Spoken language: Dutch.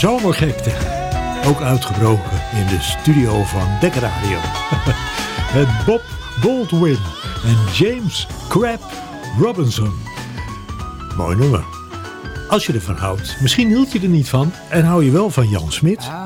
zomergekte. Ook uitgebroken in de studio van Dek Radio. Met Bob Baldwin en James Crab Robinson. Mooi nummer. Als je ervan houdt. Misschien hield je er niet van en hou je wel van Jan Smit.